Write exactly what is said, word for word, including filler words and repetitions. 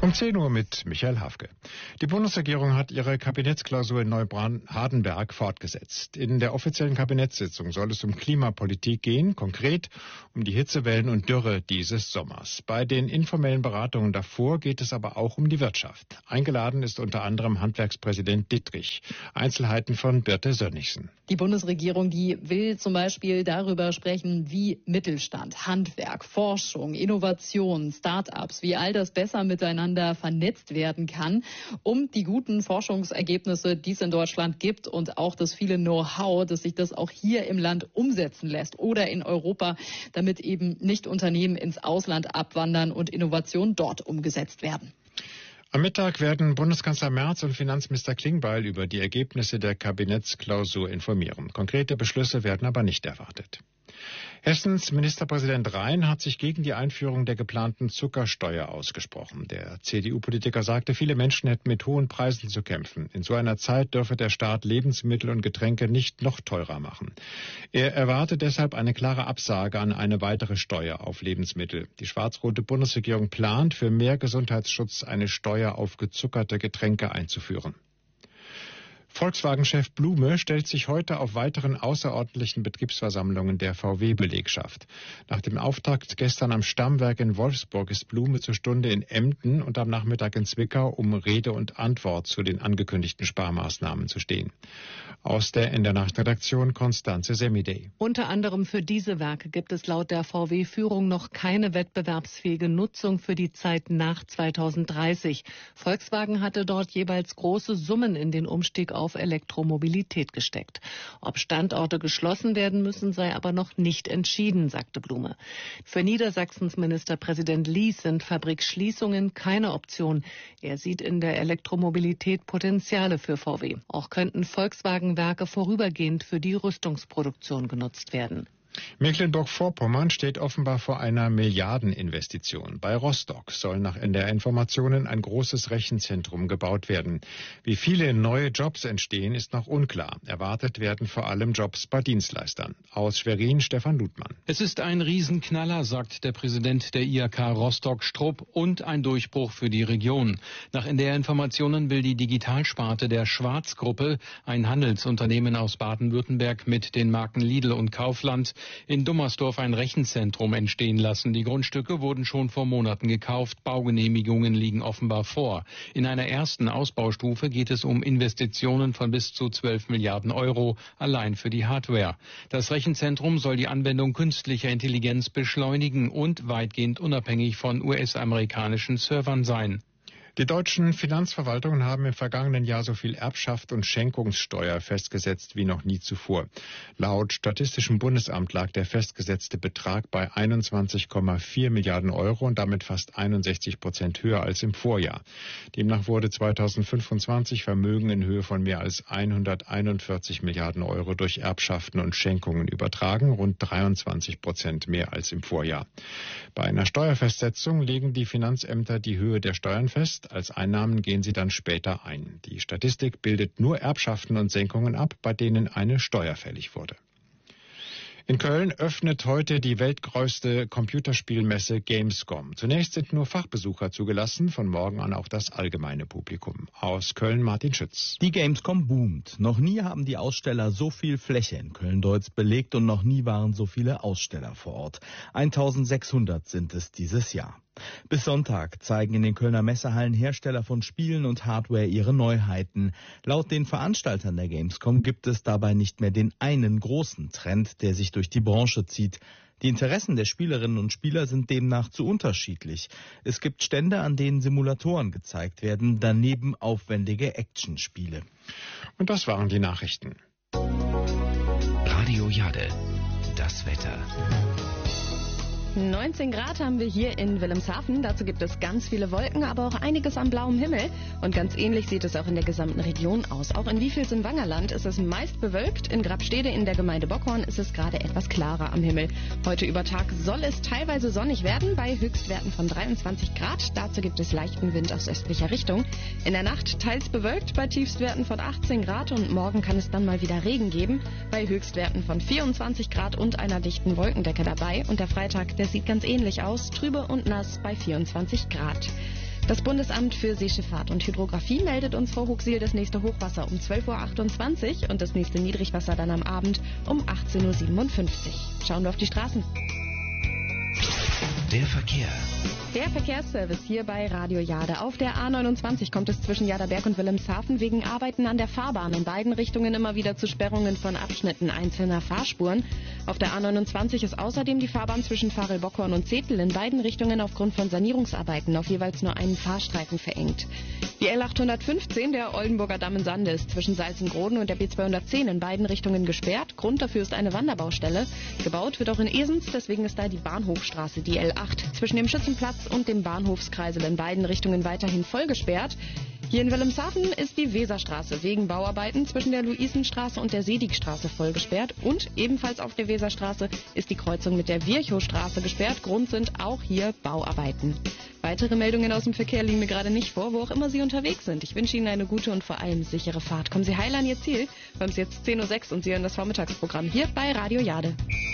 Um zehn Uhr mit Michael Hafke. Die Bundesregierung hat ihre Kabinettsklausur in Neubrann-Hardenberg fortgesetzt. In der offiziellen Kabinettssitzung soll es um Klimapolitik gehen, konkret um die Hitzewellen und Dürre dieses Sommers. Bei den informellen Beratungen davor geht es aber auch um die Wirtschaft. Eingeladen ist unter anderem Handwerkspräsident Dittrich. Einzelheiten von Birte Sönnigsen. Die Bundesregierung, die will zum Beispiel darüber sprechen, wie Mittelstand, Handwerk, Forschung, Innovation, Start-ups, wie all das besser miteinander vernetzt werden kann, um die guten Forschungsergebnisse, die es in Deutschland gibt und auch das viele Know-how, dass sich das auch hier im Land umsetzen lässt oder in Europa, damit eben nicht Unternehmen ins Ausland abwandern und Innovationen dort umgesetzt werden. Am Mittag werden Bundeskanzler Merz und Finanzminister Klingbeil über die Ergebnisse der Kabinettsklausur informieren. Konkrete Beschlüsse werden aber nicht erwartet. Hessens Ministerpräsident Rhein hat sich gegen die Einführung der geplanten Zuckersteuer ausgesprochen. Der C D U-Politiker sagte, viele Menschen hätten mit hohen Preisen zu kämpfen. In so einer Zeit dürfe der Staat Lebensmittel und Getränke nicht noch teurer machen. Er erwartet deshalb eine klare Absage an eine weitere Steuer auf Lebensmittel. Die schwarz-rote Bundesregierung plant, für mehr Gesundheitsschutz eine Steuer auf gezuckerte Getränke einzuführen. Volkswagen-Chef Blume stellt sich heute auf weiteren außerordentlichen Betriebsversammlungen der V W-Belegschaft. Nach dem Auftakt gestern am Stammwerk in Wolfsburg ist Blume zur Stunde in Emden und am Nachmittag in Zwickau, um Rede und Antwort zu den angekündigten Sparmaßnahmen zu stehen. Aus der in der Nachtredaktion Konstanze Semidey. Unter anderem für diese Werke gibt es laut der V W-Führung noch keine wettbewerbsfähige Nutzung für die Zeit nach zweitausenddreißig. Volkswagen hatte dort jeweils große Summen in den Umstieg auf auf Elektromobilität gesteckt. Ob Standorte geschlossen werden müssen, sei aber noch nicht entschieden, sagte Blume. Für Niedersachsens Ministerpräsident Lies sind Fabrikschließungen keine Option. Er sieht in der Elektromobilität Potenziale für V W. Auch könnten Volkswagen-Werke vorübergehend für die Rüstungsproduktion genutzt werden. Mecklenburg-Vorpommern steht offenbar vor einer Milliardeninvestition. Bei Rostock soll nach N D R-Informationen ein großes Rechenzentrum gebaut werden. Wie viele neue Jobs entstehen, ist noch unklar. Erwartet werden vor allem Jobs bei Dienstleistern. Aus Schwerin Stefan Ludmann. Es ist ein Riesenknaller, sagt der Präsident der I H K Rostock Strupp, und ein Durchbruch für die Region. Nach N D R-Informationen will die Digitalsparte der Schwarz-Gruppe, ein Handelsunternehmen aus Baden-Württemberg mit den Marken Lidl und Kaufland, in Dummersdorf ein Rechenzentrum entstehen lassen. Die Grundstücke wurden schon vor Monaten gekauft. Baugenehmigungen liegen offenbar vor. In einer ersten Ausbaustufe geht es um Investitionen von bis zu zwölf Milliarden Euro allein für die Hardware. Das Rechenzentrum soll die Anwendung künstlicher Intelligenz beschleunigen und weitgehend unabhängig von U S-amerikanischen Servern sein. Die deutschen Finanzverwaltungen haben im vergangenen Jahr so viel Erbschaft und Schenkungssteuer festgesetzt wie noch nie zuvor. Laut Statistischem Bundesamt lag der festgesetzte Betrag bei einundzwanzig Komma vier Milliarden Euro und damit fast einundsechzig Prozent höher als im Vorjahr. Demnach wurde zweitausendfünfundzwanzig Vermögen in Höhe von mehr als hunderteinundvierzig Milliarden Euro durch Erbschaften und Schenkungen übertragen, rund dreiundzwanzig Prozent mehr als im Vorjahr. Bei einer Steuerfestsetzung legen die Finanzämter die Höhe der Steuern fest. Als Einnahmen gehen sie dann später ein. Die Statistik bildet nur Erbschaften und Senkungen ab, bei denen eine Steuer fällig wurde. In Köln öffnet heute die weltgrößte Computerspielmesse Gamescom. Zunächst sind nur Fachbesucher zugelassen, von morgen an auch das allgemeine Publikum. Aus Köln Martin Schütz. Die Gamescom boomt. Noch nie haben die Aussteller so viel Fläche in Köln-Deutz belegt und noch nie waren so viele Aussteller vor Ort. eintausendsechshundert sind es dieses Jahr. Bis Sonntag zeigen in den Kölner Messehallen Hersteller von Spielen und Hardware ihre Neuheiten. Laut den Veranstaltern der Gamescom gibt es dabei nicht mehr den einen großen Trend, der sich durch die Branche zieht. Die Interessen der Spielerinnen und Spieler sind demnach zu unterschiedlich. Es gibt Stände, an denen Simulatoren gezeigt werden, daneben aufwendige Actionspiele. Und das waren die Nachrichten. Radio Jade, das Wetter. neunzehn Grad haben wir hier in Wilhelmshaven. Dazu gibt es ganz viele Wolken, aber auch einiges am blauem Himmel. Und ganz ähnlich sieht es auch in der gesamten Region aus. Auch in Wiefels im Wangerland ist es meist bewölkt. In Grabstede in der Gemeinde Bockhorn ist es gerade etwas klarer am Himmel. Heute über Tag soll es teilweise sonnig werden, bei Höchstwerten von dreiundzwanzig Grad. Dazu gibt es leichten Wind aus östlicher Richtung. In der Nacht teils bewölkt, bei Tiefstwerten von achtzehn Grad. Und morgen kann es dann mal wieder Regen geben, bei Höchstwerten von vierundzwanzig Grad und einer dichten Wolkendecke dabei. Und der Freitag, der sieht ganz ähnlich aus, trübe und nass bei vierundzwanzig Grad. Das Bundesamt für Seeschifffahrt und Hydrographie meldet uns vor Hooghsiel das nächste Hochwasser um zwölf Uhr achtundzwanzig und das nächste Niedrigwasser dann am Abend um achtzehn Uhr siebenundfünfzig. Schauen wir auf die Straßen. Der Verkehr. Der Verkehrsservice hier bei Radio Jade. Auf der A neunundzwanzig kommt es zwischen Jaderberg und Wilhelmshaven wegen Arbeiten an der Fahrbahn in beiden Richtungen immer wieder zu Sperrungen von Abschnitten einzelner Fahrspuren. Auf der A neunundzwanzig ist außerdem die Fahrbahn zwischen Farel-Bockhorn und Zetel in beiden Richtungen aufgrund von Sanierungsarbeiten auf jeweils nur einen Fahrstreifen verengt. Die L achthundertfünfzehn, der Oldenburger Damm in Sande, ist zwischen Salzengroden und der B zweihundertzehn in beiden Richtungen gesperrt. Grund dafür ist eine Wanderbaustelle. Gebaut wird auch in Esens, deswegen ist da die Bahnhofstraße, die L acht, zwischen dem Schützenplatz und dem Bahnhofskreisel in beiden Richtungen weiterhin voll gesperrt. Hier in Wilhelmshaven ist die Weserstraße wegen Bauarbeiten zwischen der Luisenstraße und der Sedigstraße voll gesperrt. Und ebenfalls auf der Weserstraße ist die Kreuzung mit der Virchowstraße gesperrt. Grund sind auch hier Bauarbeiten. Weitere Meldungen aus dem Verkehr liegen mir gerade nicht vor, wo auch immer Sie unterwegs sind. Ich wünsche Ihnen eine gute und vor allem sichere Fahrt. Kommen Sie heil an Ihr Ziel. Wir haben es jetzt zehn Uhr sechs und Sie hören das Vormittagsprogramm hier bei Radio Jade.